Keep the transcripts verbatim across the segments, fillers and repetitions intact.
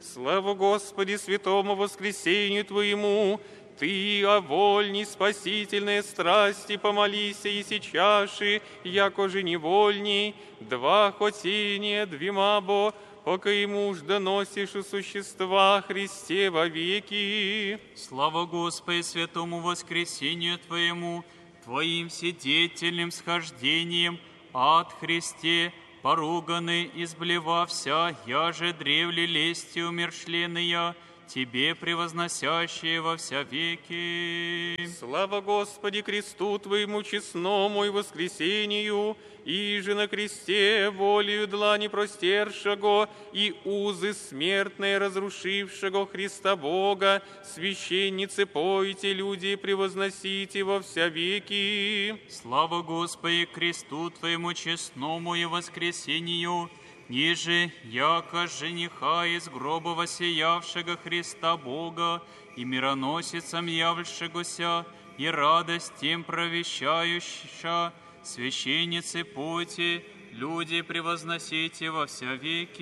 Слава Господи, святому воскресению Твоему! Ты, о вольней спасительной страсти, помолися и сейчас, яко же невольней, два хотения, двима бо, пока ему уж доносишь у существа Христе вовеки. Слава Господи, святому воскресению Твоему, Твоим вседетельным схождением от Христе, поруганы, изблевався, я же древле лести умершленная, Тебе превозносящие во вся веки. Слава Господи, кресту Твоему честному и воскресению, и же на кресте волею длани простершего и узы смертные разрушившего Христа Бога, священницы, пойте, люди, превозносите во вся веки. Слава Господи, кресту Твоему честному и воскресению, ниже, яко жениха из гроба воссиявшего Христа Бога и мироносицам явлшегося, и радость тем провещающая, священницы пойте, люди превозносите во вся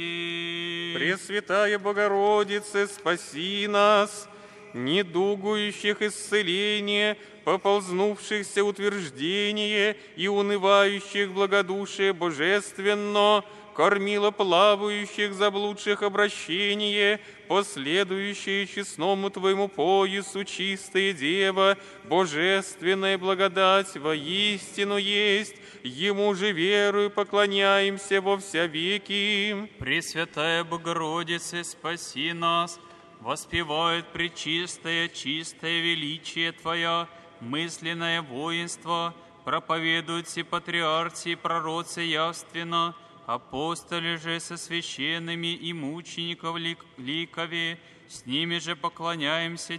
веки. Пресвятая Богородице, спаси нас, недугующих исцеление, поползнувшихся утверждение и унывающих благодушие божественно, кормила плавающих заблудших обращение, последующее честному Твоему поясу, чистая Дева, божественная благодать воистину есть, Ему же верою поклоняемся во вся веки. Пресвятая Богородице, спаси нас, воспевает пречистое, чистое величие Твоя, мысленное воинство, проповедуют все патриархи и пророцы явственно, апостоли же со священными и мучеников лик, ликове, с ними же поклоняемся